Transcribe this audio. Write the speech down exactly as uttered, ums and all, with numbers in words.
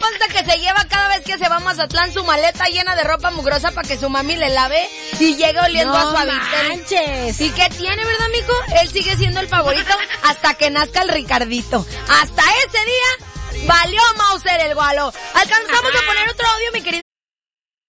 consta que se lleva cada vez que se va a Mazatlán su maleta llena de ropa mugrosa para que su mami le lave y llegue oliendo no a su hábitat. manches. ¿Y qué tiene, verdad, mijo? Él sigue siendo el favorito hasta que nazca el Ricardito. Hasta ese día, valió Mauser el gualo. Alcanzamos a poner otro audio, mi querido.